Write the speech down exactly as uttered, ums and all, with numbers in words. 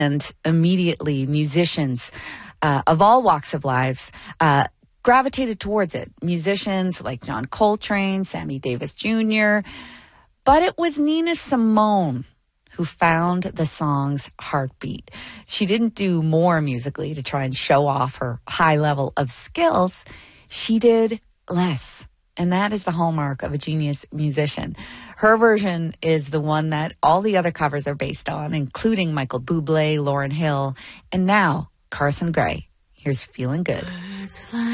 And immediately musicians uh, of all walks of lives uh, gravitated towards it. Musicians like John Coltrane, Sammy Davis Junior But it was Nina Simone who found the song's heartbeat. She didn't do more musically to try and show off her high level of skills. She did less. And that is the hallmark of a genius musician. Her version is the one that all the other covers are based on, including Michael Bublé, Lauryn Hill, and now Carson Gray. Here's Feeling Good.